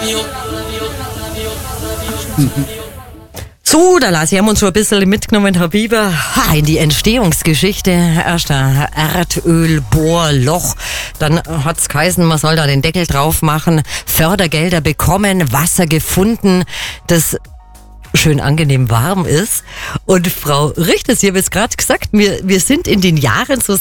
So, da lasse ich uns schon ein bisschen mitgenommen, Herr Bieber, in die Entstehungsgeschichte. Erster Erdölbohrloch, dann hat's geheißen, man soll da den Deckel drauf machen, Fördergelder bekommen, Wasser gefunden, das schön angenehm warm ist. Und Frau Richter, Sie haben es gerade gesagt, wir sind in den Jahren so